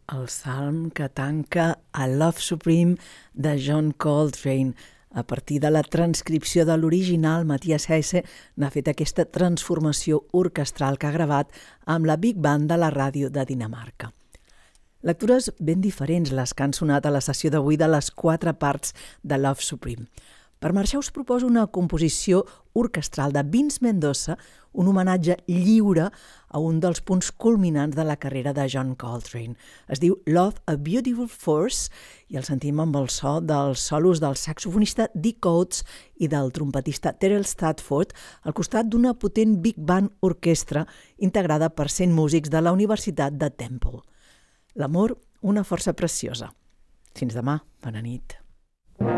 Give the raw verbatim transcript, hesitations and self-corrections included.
el salm que tanca a Love Supreme de John Coltrane. A partir de la transcripció de l'original, Matthias Heise n'ha fet aquesta transformació orquestral que ha gravat amb la Big Band de la ràdio de Dinamarca. Lectures ben diferents les que han sonat a la sessió d'avui de les quatre parts de Love Supreme. Per marxar us proposo una composició orquestral de Vince Mendoza, un homenatge lliure a un dels punts culminants de la carrera de John Coltrane. Es diu Love, a Beautiful Force i el sentim amb el so dels solos del saxofonista Dick Oates i del trompetista Terrell Stafford al costat d'una potent big band orquestra integrada per cent músics de la Universitat de Temple. L'amor, una força preciosa. Fins demà. Bona nit.